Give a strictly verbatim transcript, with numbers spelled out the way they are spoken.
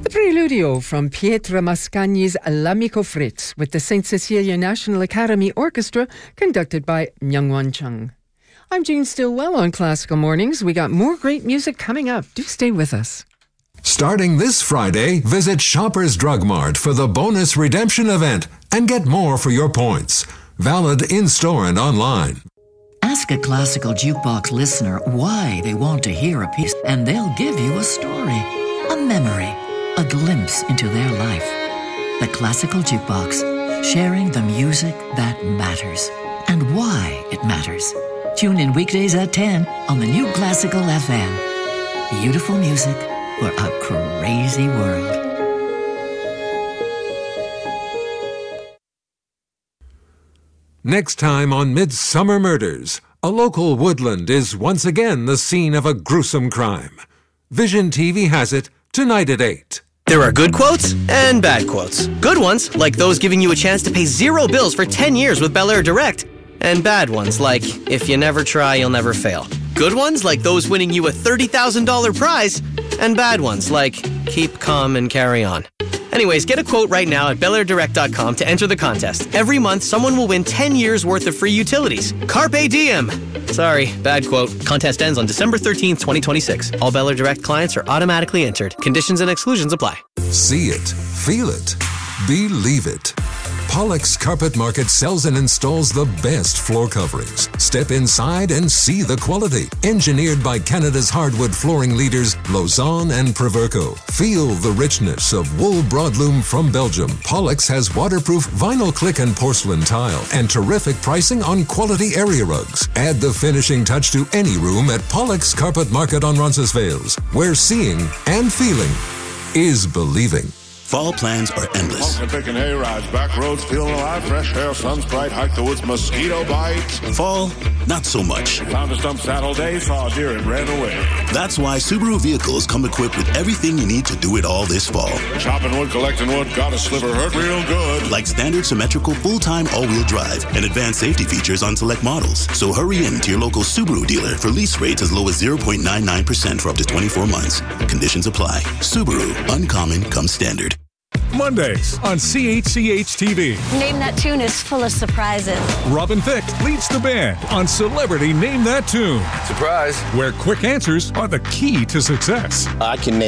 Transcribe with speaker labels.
Speaker 1: The Preludio from Pietro Mascagni's L'Amico Fritz with the Saint Cecilia National Academy Orchestra conducted by Myungwon Chung. I'm Jean Stillwell on Classical Mornings. We got more great music coming up. Do stay with us.
Speaker 2: Starting this Friday, visit Shoppers Drug Mart for the bonus redemption event and get more for your points. Valid in-store and online.
Speaker 3: Ask a classical jukebox listener why they want to hear a piece, and they'll give you a story, a memory, a glimpse into their life. The Classical Jukebox, sharing the music that matters and why it matters. Tune in weekdays at ten on the new Classical F M. Beautiful music for a crazy world.
Speaker 2: Next time on Midsummer Murders, a local woodland is once again the scene of a gruesome crime. Vision T V has it tonight at eight.
Speaker 4: There are good quotes and bad quotes. Good ones, like those giving you a chance to pay zero bills for ten years with Bel Air Direct. And bad ones, like, if you never try, you'll never fail. Good ones, like those winning you a thirty thousand dollars prize. And bad ones, like, keep calm and carry on. Anyways, get a quote right now at Bel Air Direct dot com to enter the contest. Every month, someone will win ten years worth of free utilities. Carpe diem! Sorry, bad quote. Contest ends on December thirteenth, twenty twenty-six. All Bel Air Direct clients are automatically entered. Conditions and exclusions apply.
Speaker 2: See it, feel it, believe it. Pollock's Carpet Market sells and installs the best floor coverings. Step inside and see the quality. Engineered by Canada's hardwood flooring leaders, Lausanne and Proverco. Feel the richness of wool broadloom from Belgium. Pollock's has waterproof vinyl click and porcelain tile and terrific pricing on quality area rugs. Add the finishing touch to any room at Pollock's Carpet Market on Roncesvalles, where seeing and feeling is believing.
Speaker 5: Fall plans are endless.
Speaker 6: Smoking, picking hay rides, back roads, feeling alive, fresh air, sun's bright, hike the woods, mosquito bites.
Speaker 5: Fall, not so much.
Speaker 6: Found a stump saddle day, saw a deer and ran away.
Speaker 5: That's why Subaru vehicles come equipped with everything you need to do it all this fall.
Speaker 6: Chopping wood, collecting wood, got a sliver, hurt real good.
Speaker 5: Like standard symmetrical full-time all-wheel drive and advanced safety features on select models. So hurry in to your local Subaru dealer for lease rates as low as zero point nine nine percent for up to twenty-four months. Conditions apply. Subaru, uncommon comes standard.
Speaker 7: Mondays on C H C H T V.
Speaker 8: Name That Tune is full of surprises.
Speaker 7: Robin Thicke leads the band on Celebrity Name That Tune.
Speaker 9: Surprise.
Speaker 7: Where quick answers are the key to success.
Speaker 9: I can name